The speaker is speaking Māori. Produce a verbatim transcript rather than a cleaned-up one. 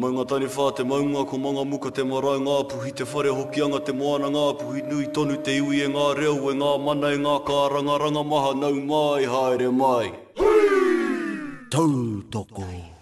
maunga tani whā te maunga, ko manga muka te marae ngā puhi, te whare hoki anga te moana ngā puhi, nui tonu te iwi e ngā reo, e ngā mana e ngā kāranga ranga maha, nau mai, haere mai. Tautoko.